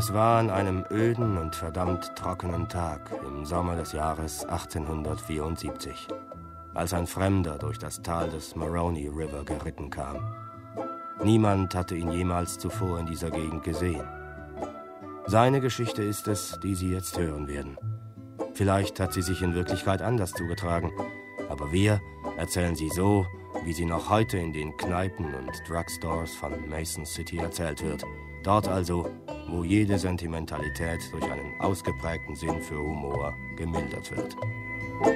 Es war an einem öden und verdammt trockenen Tag im Sommer des Jahres 1874, als ein Fremder durch das Tal des Maroney River geritten kam. Niemand hatte ihn jemals zuvor in dieser Gegend gesehen. Seine Geschichte ist es, die Sie jetzt hören werden. Vielleicht hat sie sich in Wirklichkeit anders zugetragen, aber wir erzählen sie so, wie sie noch heute in den Kneipen und Drugstores von Mason City erzählt wird. Dort also, wo jede Sentimentalität durch einen ausgeprägten Sinn für Humor gemildert wird.